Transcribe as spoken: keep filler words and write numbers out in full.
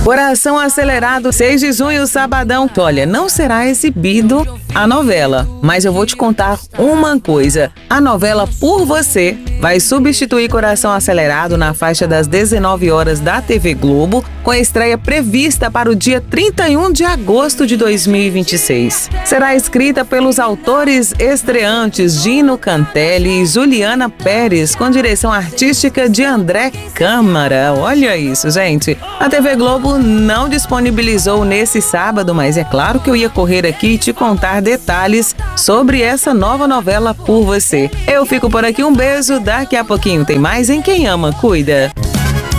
Coração Acelerado, seis de junho, sabadão. Olha, não será exibido a novela, mas eu vou te contar uma coisa. A novela Por Você vai substituir Coração Acelerado na faixa das dezenove horas da T V Globo, com a estreia prevista para o dia trinta e um de agosto de dois mil e vinte e seis. Será escrita pelos autores estreantes Gino Cantelli e Juliana Pérez, com direção artística de André Câmara. Olha isso, gente. A T V Globo não disponibilizou nesse sábado, mas é claro que eu ia correr aqui e te contar detalhes sobre essa nova novela Por Você. Eu fico por aqui, um beijo, daqui a pouquinho tem mais em Quem Ama Cuida.